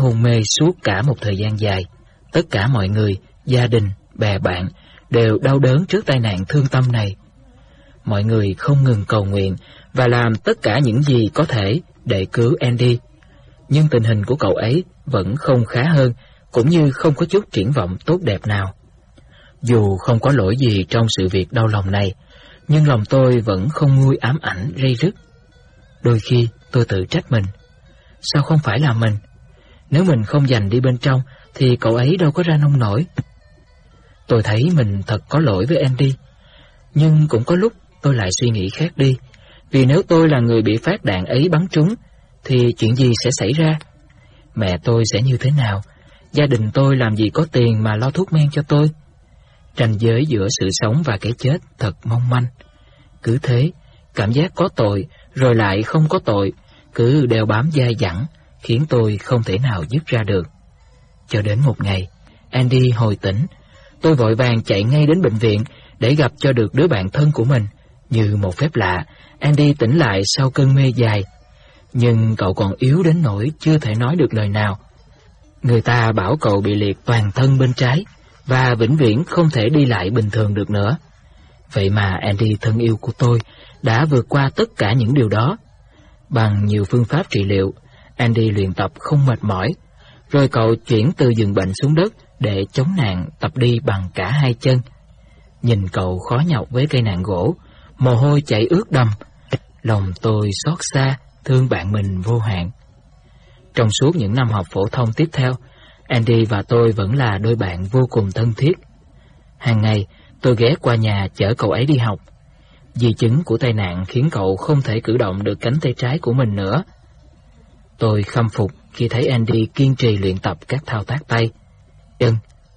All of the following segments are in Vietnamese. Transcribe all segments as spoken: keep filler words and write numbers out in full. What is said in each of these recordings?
hôn mê suốt cả một thời gian dài. Tất cả mọi người, gia đình, bè bạn đều đau đớn trước tai nạn thương tâm này. Mọi người không ngừng cầu nguyện và làm tất cả những gì có thể để cứu Andy. Nhưng tình hình của cậu ấy vẫn không khá hơn, cũng như không có chút triển vọng tốt đẹp nào. Dù không có lỗi gì trong sự việc đau lòng này, nhưng lòng tôi vẫn không nguôi ám ảnh ray rứt. Đôi khi tôi tự trách mình. Sao không phải là mình? Nếu mình không dành đi bên trong thì cậu ấy đâu có ra nông nổi. Tôi thấy mình thật có lỗi với Andy. Nhưng cũng có lúc tôi lại suy nghĩ khác đi. Vì nếu tôi là người bị phát đạn ấy bắn trúng thì chuyện gì sẽ xảy ra? Mẹ tôi sẽ như thế nào? Gia đình tôi làm gì có tiền mà lo thuốc men cho tôi? Ranh giới giữa sự sống và cái chết thật mong manh. Cứ thế, cảm giác có tội rồi lại không có tội cứ đeo bám dai dẳng, khiến tôi không thể nào dứt ra được. Cho đến một ngày, Andy hồi tỉnh. Tôi vội vàng chạy ngay đến bệnh viện để gặp cho được đứa bạn thân của mình. Như một phép lạ, Andy tỉnh lại sau cơn mê dài. Nhưng cậu còn yếu đến nỗi chưa thể nói được lời nào. Người ta bảo cậu bị liệt toàn thân bên trái và vĩnh viễn không thể đi lại bình thường được nữa. Vậy mà Andy thân yêu của tôi đã vượt qua tất cả những điều đó. Bằng nhiều phương pháp trị liệu, Andy luyện tập không mệt mỏi. Rồi cậu chuyển từ giường bệnh xuống đất để chống nạn tập đi bằng cả hai chân. Nhìn cậu khó nhọc với cây nạn gỗ, mồ hôi chảy ướt đầm, lòng tôi xót xa, thương bạn mình vô hạn. Trong suốt những năm học phổ thông tiếp theo, Andy và tôi vẫn là đôi bạn vô cùng thân thiết. Hàng ngày, tôi ghé qua nhà chở cậu ấy đi học. Di chứng của tai nạn khiến cậu không thể cử động được cánh tay trái của mình nữa. Tôi khâm phục khi thấy Andy kiên trì luyện tập các thao tác tay, chân.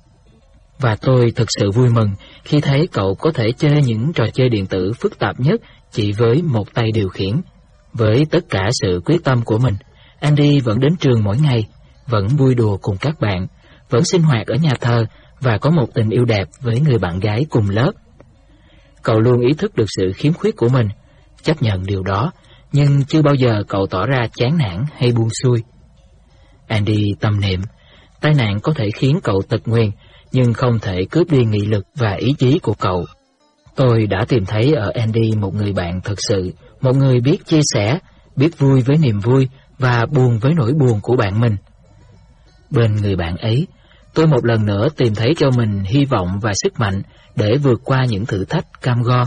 Và tôi thực sự vui mừng khi thấy cậu có thể chơi những trò chơi điện tử phức tạp nhất chỉ với một tay điều khiển. Với tất cả sự quyết tâm của mình, Andy vẫn đến trường mỗi ngày, vẫn vui đùa cùng các bạn, vẫn sinh hoạt ở nhà thờ và có một tình yêu đẹp với người bạn gái cùng lớp. Cậu luôn ý thức được sự khiếm khuyết của mình, chấp nhận điều đó, nhưng chưa bao giờ cậu tỏ ra chán nản hay buông xuôi. Andy tâm niệm, tai nạn có thể khiến cậu tật nguyền, nhưng không thể cướp đi nghị lực và ý chí của cậu. Tôi đã tìm thấy ở Andy một người bạn thật sự, một người biết chia sẻ, biết vui với niềm vui và buồn với nỗi buồn của bạn mình. Bên người bạn ấy, tôi một lần nữa tìm thấy cho mình hy vọng và sức mạnh để vượt qua những thử thách cam go.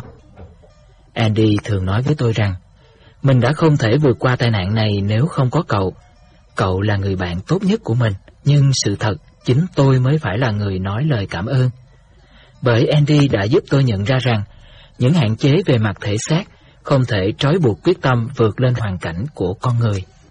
Andy thường nói với tôi rằng, mình đã không thể vượt qua tai nạn này nếu không có cậu. Cậu là người bạn tốt nhất của mình, nhưng sự thật, chính tôi mới phải là người nói lời cảm ơn. Bởi Andy đã giúp tôi nhận ra rằng, những hạn chế về mặt thể xác không thể trói buộc quyết tâm vượt lên hoàn cảnh của con người.